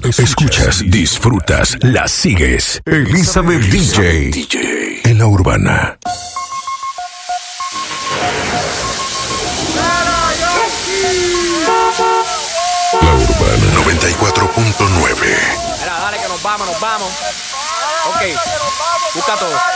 Escuchas, disfrutas, la sigues. Elizabeth DJ. En la Urbana. La Urbana 94.9. Mira, dale que nos vamos. Ok, busca todo.